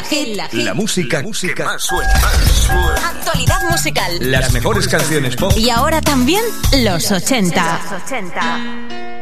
Hit. La música que más suena. Actualidad musical. Las mejores canciones pop. Y ahora también los 80.